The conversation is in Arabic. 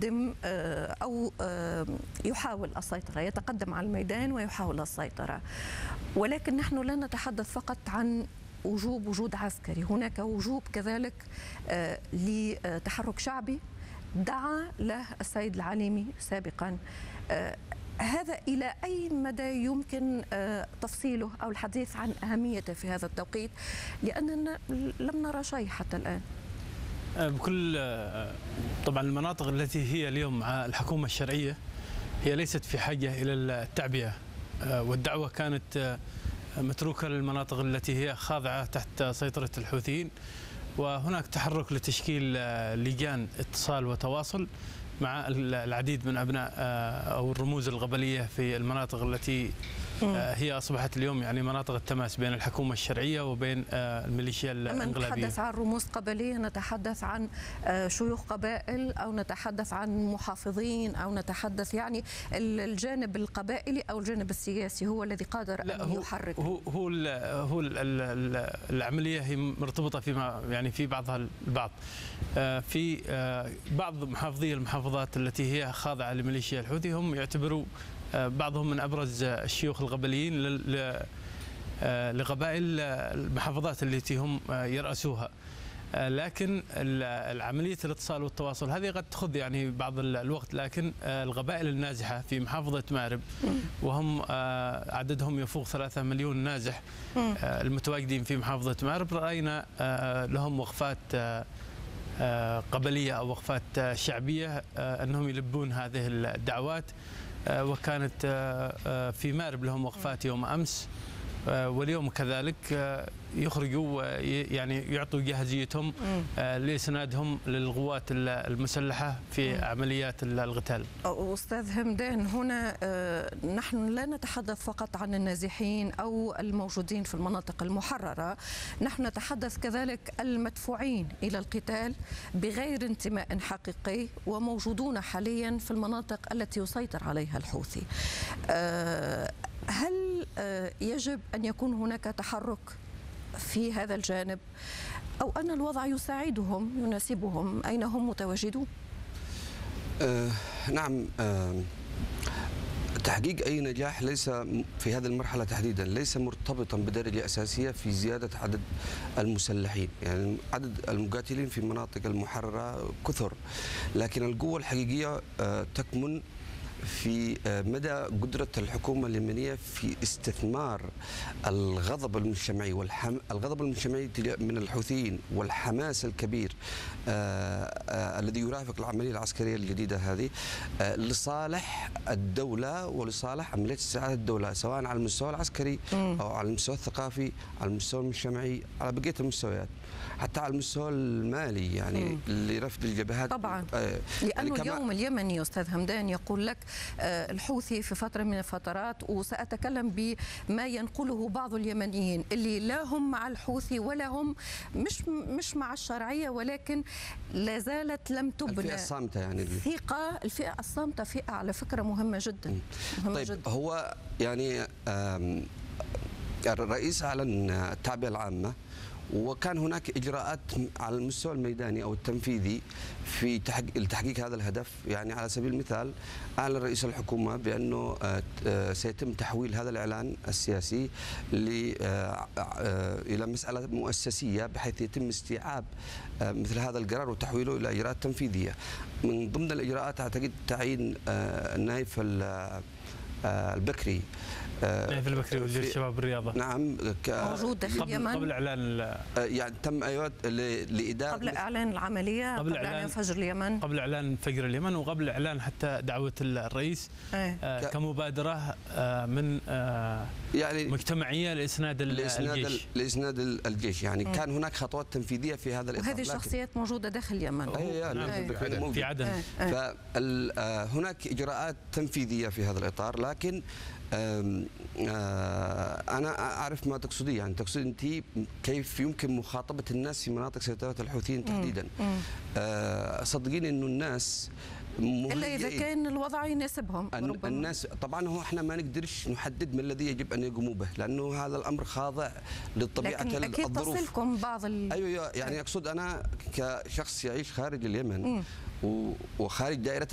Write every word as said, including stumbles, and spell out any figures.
يقدم أو يحاول السيطرة، يتقدم على الميدان ويحاول السيطرة. ولكن نحن لا نتحدث فقط عن وجوب وجود عسكري، هناك وجوب كذلك لتحرك شعبي دعا له السيد العليمي سابقا. هذا إلى أي مدى يمكن تفصيله أو الحديث عن أهميته في هذا التوقيت، لأننا لم نرى شيء حتى الآن؟ بكل طبعا المناطق التي هي اليوم مع الحكومة الشرعية هي ليست في حاجة إلى التعبئة، والدعوة كانت متروكة للمناطق التي هي خاضعة تحت سيطرة الحوثيين، وهناك تحرك لتشكيل لجان اتصال وتواصل مع العديد من أبناء أو الرموز القبلية في المناطق التي هي أصبحت اليوم يعني مناطق التماس بين الحكومة الشرعية وبين الميليشيا الانقلابية. نتحدث عن رموز قبلية، نتحدث عن شيوخ قبائل، أو نتحدث عن محافظين، أو نتحدث يعني الجانب القبائلي أو الجانب السياسي هو الذي قادر أن هو يحرك؟ هو هو, ال هو ال ال العملية هي مرتبطة فيما يعني في بعضها البعض. في بعض محافظي المحافظات التي هي خاضعة لميليشيا الحوثي هم يعتبروا بعضهم من أبرز الشيوخ القبليين لقبائل المحافظات التي هم يرأسوها، لكن عملية الاتصال والتواصل هذه قد تأخذ يعني بعض الوقت. لكن القبائل النازحة في محافظة مأرب وهم عددهم يفوق ثلاثة مليون نازح المتواجدين في محافظة مأرب، رأينا لهم وقفات قبلية أو وقفات شعبية أنهم يلبون هذه الدعوات، وكانت في مأرب لهم وقفات يوم أمس، واليوم كذلك يخرجوا يعني يعطوا جاهزيتهم لإسنادهم للقوات المسلحة في عمليات القتال. أستاذ همدان، هنا نحن لا نتحدث فقط عن النازحين أو الموجودين في المناطق المحررة، نحن نتحدث كذلك المدفوعين إلى القتال بغير انتماء حقيقي وموجودون حاليا في المناطق التي يسيطر عليها الحوثي. هل يجب أن يكون هناك تحرك في هذا الجانب، أو أن الوضع يساعدهم يناسبهم أين هم متواجدون؟ آه نعم، آه تحقيق أي نجاح ليس في هذه المرحلة تحديدا ليس مرتبطا بدرجة أساسية في زيادة عدد المسلحين، يعني عدد المقاتلين في المناطق المحررة كثر، لكن القوة الحقيقية آه تكمن في مدى قدرة الحكومة اليمنية في استثمار الغضب المجتمعي والحم... الغضب المجتمعي من الحوثيين والحماس الكبير آه آه الذي يرافق العملية العسكرية الجديدة هذه آه لصالح الدولة ولصالح عملية استعادة الدولة، سواء على المستوى العسكري أو على المستوى الثقافي، على المستوى المجتمعي، على بقية المستويات، حتى على المستوى المالي يعني لرفض الجبهات. طبعا آه لأنه اليوم اليمني أستاذ همدان يقول لك الحوثي في فترة من الفترات، وسأتكلم بما ينقله بعض اليمنيين اللي لا هم مع الحوثي ولا هم مش مش مع الشرعية، ولكن لا زالت لم تبنى الفئة الصامتة، يعني الثقة الفئة الصامتة فئة على فكرة مهمة جدا مهمة طيب جدا. هو يعني الرئيس أعلن التعبئة العامة، وكان هناك إجراءات على المستوى الميداني أو التنفيذي في تحقيق هذا الهدف. يعني على سبيل المثال أعلن رئيس الحكومة بأنه سيتم تحويل هذا الإعلان السياسي إلى مسألة مؤسسية، بحيث يتم استيعاب مثل هذا القرار وتحويله إلى إجراءات تنفيذية. من ضمن الإجراءات أعتقد تعيين النايف البكري نايف البكري وزير الشباب والرياضة. نعم، موجود في اليمن قبل اعلان يعني تم ايوه لاداره قبل اعلان العمليه، قبل, قبل اعلان فجر اليمن، قبل اعلان فجر اليمن، وقبل اعلان حتى دعوه الرئيس آه كمبادره آه من آه يعني مجتمعيه لاسناد الجيش لاسناد الجيش يعني م. كان هناك خطوات تنفيذيه في هذا الاطار، وهذه الشخصيات موجوده داخل اليمن. اي نعم في عدن. فهناك اجراءات تنفيذيه في هذا الاطار، لكن أنا أعرف ما تقصدي. يعني تقصد أنت كيف يمكن مخاطبة الناس في مناطق سيطرة الحوثيين تحديدا. صدقيني إنه الناس إلا إذا كان الوضع يناسبهم. الناس طبعا هو احنا ما نقدرش نحدد ما الذي يجب أن يقوموا به، لأنه هذا الأمر خاضع لطبيعة لكن الظروف. أكيد تصلكم بعض ال... أيوة يعني أقصد أنا كشخص يعيش خارج اليمن وخارج دائرة